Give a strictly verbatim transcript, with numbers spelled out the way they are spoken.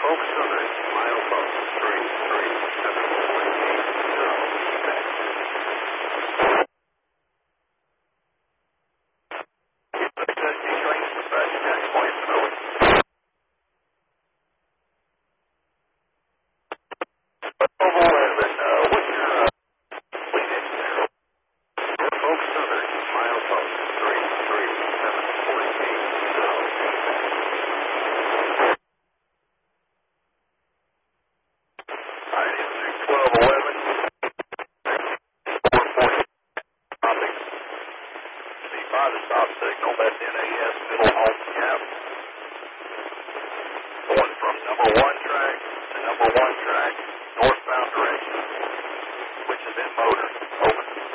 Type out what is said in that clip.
Norfolk Southern, milepost three three seven four eight zero. Trains dispatch ten point zero. twelve eleven, uh, what's your uh, fleet in there? Norfolk Southern, milepost three three seven four eight zero. Alright, it's twelve eleven, four forty, topic. See by the stop signal, that's N A S middle home cap. Going from number one track to number one track, northbound direction, which is in motor. Over.